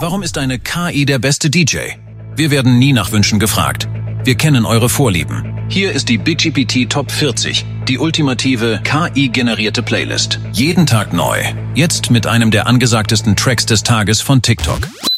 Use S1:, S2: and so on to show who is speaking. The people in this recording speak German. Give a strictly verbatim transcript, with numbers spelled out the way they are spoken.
S1: Warum ist eine K I der beste D J? Wir werden nie nach Wünschen gefragt. Wir kennen eure Vorlieben. Hier ist die BigGPT Top vierzig, die ultimative K I-generierte Playlist. Jeden Tag neu. Jetzt mit einem der angesagtesten Tracks des Tages von TikTok.